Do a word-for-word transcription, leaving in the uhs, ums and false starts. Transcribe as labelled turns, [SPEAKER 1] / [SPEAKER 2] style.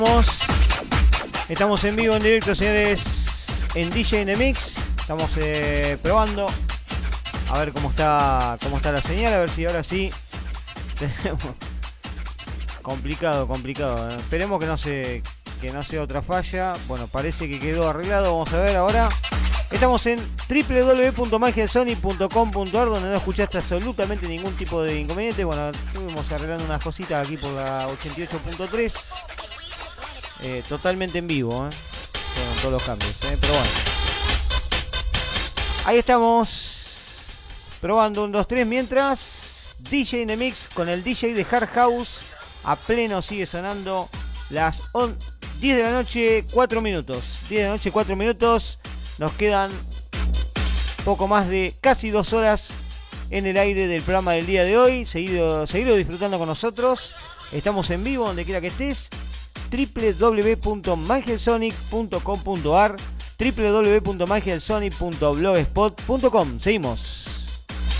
[SPEAKER 1] Estamos en vivo, en directo, señores, en D J in the Mix. Estamos eh, probando a ver cómo está cómo está la señal, a ver si ahora sí tenemos. Complicado, complicado. ¿eh? Esperemos que no se que no sea otra falla. Bueno, parece que quedó arreglado. Vamos a ver ahora. Estamos en doble u doble u doble u punto magia sony punto com punto a r, donde no escuchaste absolutamente ningún tipo de inconveniente. Bueno, estuvimos arreglando unas cositas aquí por la ochenta y ocho punto tres. Eh, totalmente en vivo, ¿eh? Con todos los cambios, ¿eh? Pero bueno. Ahí estamos. Probando un, dos, tres. Mientras, D J in the Mix con el D J de Hard House. A pleno sigue sonando las diez de la noche, cuatro minutos. diez de la noche, cuatro minutos. Nos quedan poco más de casi dos horas en el aire del programa del día de hoy. Seguido, seguido disfrutando con nosotros. Estamos en vivo donde quiera que estés. doble u doble u doble u punto magielsonic punto com punto a r, doble u doble u doble u punto magielsonic punto blogspot punto com. Seguimos.